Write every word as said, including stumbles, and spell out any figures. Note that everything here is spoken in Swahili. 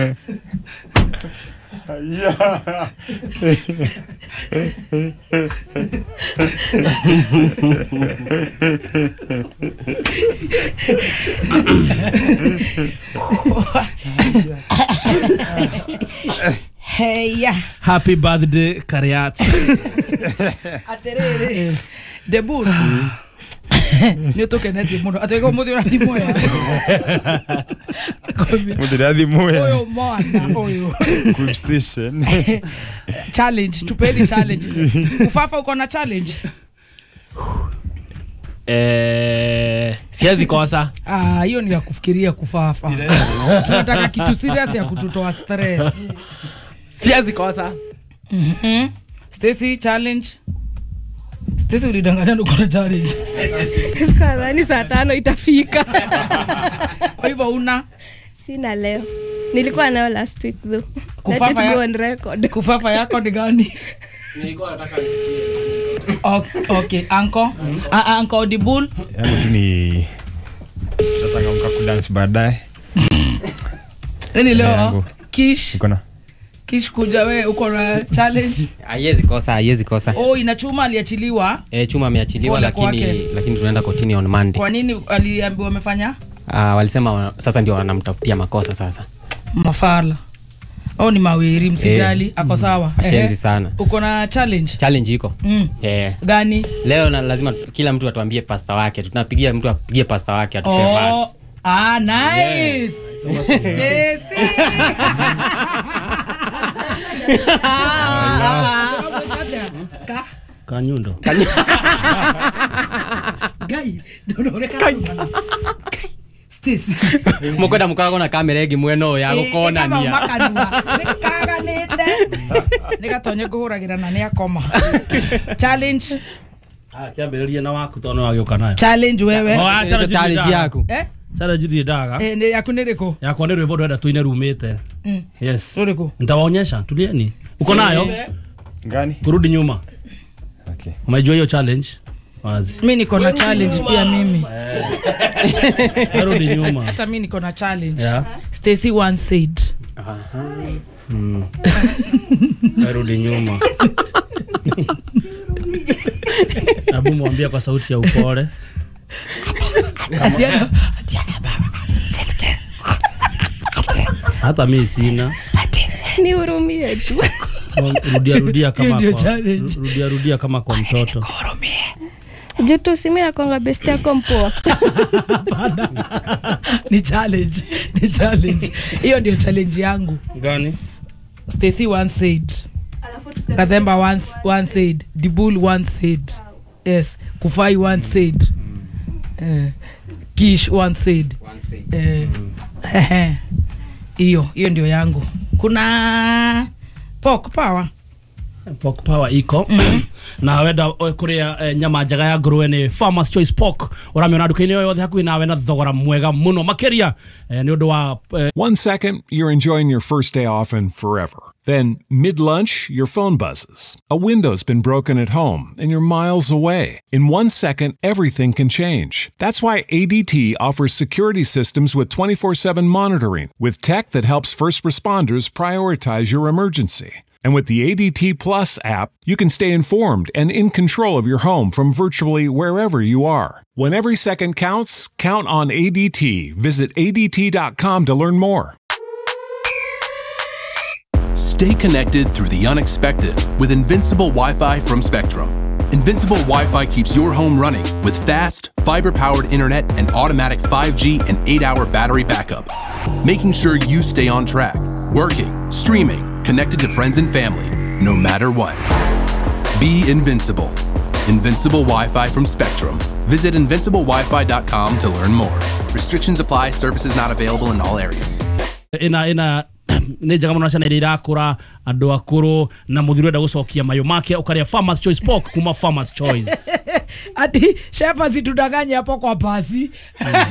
Yeah. Hey, yeah. Happy birthday, Kariat. Aterere. Debut. Ni toke neti muno. Atego mudi ora dimoya. Mudi ora dimoya. Oyo mwana, oyo. Quick station. Challenge, tupeni challenge. Kufafa uko na challenge. Eh, siwezi kosa. Ah, hiyo ni ya kufikiria kufafa. Tunataka kitu serious ya kututoa stress. Siwezi kosa. Mhm. Stacy challenge. Stacy ulidanganya uko na challenge. Sikadhani saa tano itafika. Kwa hivyo una sina leo. Nilikuwa nayo last week though. Kufafa Let it go on record. Kufafa yako ni gani? Nilikuwa nataka nisikie. Okay, okay, Uncle. Mm. Uh, Uncle Audible. Yangu tu ni nataka mkakudance baadaye. Nini leo? Kish. Uko na Kish kuja wewe uko na challenge? Haiwezi kosa, haiwezi kosa. Oh, ina Chuma aliachiliwa. Eh, Chuma ameachiliwa lakini lakini tunaenda kotini on Monday. Kwa nini aliambiwa amefanya? Ah, walisema sasa ndio wanamtafutia makosa sasa. Mafala. Oh, ni mawiri msijali, eh, ako sawa. Ashenzi sana. Uko na challenge? Challenge iko. Mm. Eh. Gani? Leo na lazima kila mtu atuambie pasta wake. Tunapigia mtu apigie pasta wake atupe oh. verse. Ah, nice. Yeah. Stacy. Ka Kanyundo. Gai, ndio unaonekana. Stacy. Mukwenda mukago na kamera igi mweno ya gukona nia. Nikaga nete. Nikatonye kuhuragira na ni akoma. Challenge. Ah, kiambiriria na waku tono wagioka nayo. Challenge wewe. Oh, acha challenge yako. Eh? Challenge ndi daga. Eh, ni yaku niriko? Yako ndio rwimbo ndenda tuine rumite. Mm. Yes. Ruriko. Nitawaonyesha, tulieni. Uko nayo? Gani? Kurudi nyuma. Okay. Umejua hiyo challenge? Wazi. Mimi niko na challenge pia mimi. Rudi nyuma. Hata mimi niko na challenge. Yeah. Stacy once said. Aha. Mm. Rudi nyuma. Abu mwambia kwa sauti ya upole. Atiana, atiana baba. Sisikia. Hata mimi sina. Ni hurumie tu. Rudia rudia kama kwa. Rudia rudia kama kwa mtoto. Juto simu yako nga best yako mpoa. Ni challenge, ni challenge. Hiyo ndio challenge yangu. Gani? Stacy once said. Kathemba once once said. Dibul once said. Yes, Kufai once said. Eh, Kish once said. Eh. Hiyo, hiyo ndio yangu. Kuna Pork Power. Pork Power iko. Mm-hmm. Na wenda kuria eh, nyama njaga ya nguruwe ni Farmers Choice Pork. Uramiona duka-ini yothe hakuhi nawe na thogora mwega muno makiria eh, ni undu wa eh. One second, you're enjoying your first day off and forever. Then, mid-lunch, your phone buzzes. A window's been broken at home, and you're miles away. In one second, everything can change. That's why A D T offers security systems with twenty-four seven monitoring, with tech that helps first responders prioritize your emergency. And with the A D T Plus app, you can stay informed and in control of your home from virtually wherever you are. When every second counts, count on A D T. Visit A D T dot com to learn more. Stay connected through the unexpected with Invincible Wi-Fi from Spectrum. Invincible Wi-Fi keeps your home running with fast, fiber-powered internet and automatic five G and eight hour battery backup, making sure you stay on track, working, streaming, connected to friends and family, no matter what. Be invincible. Invincible Wi-Fi from Spectrum. Visit invincible wi fi dot com to learn more. Restrictions apply. Services not available in all areas. Ina ina ne jaga mwana sana ira kura ando akuru na muthirwe da gucokia mayo make ukaria Farmers Choice Pork kuma Farmers Choice. Ati chef azitudanganya hapo kwa pasi.